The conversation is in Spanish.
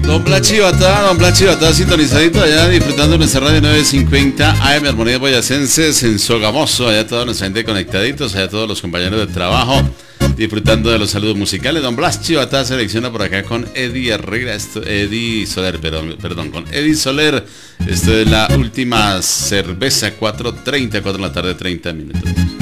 Don Blas Chivatá, sintonizadito allá, disfrutando de nuestra radio 950 AM Armonía Boyacenses en Sogamoso, allá toda nuestra gente conectaditos, allá todos los compañeros de trabajo, disfrutando de los saludos musicales. Don Blas Chivatá selecciona por acá con Eddie Herrera, Eddie Soler, perdón, con Eddie Soler. Esto es la última cerveza, 4:30, 4 de la tarde, 30 minutos.